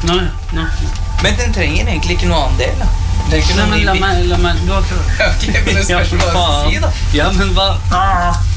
Nei. Men den trenger egentlig ikke noe annen del, da. Nei, men la meg, du har prøvd. Ok, men det skal ikke bare si, da. Ja, men hva?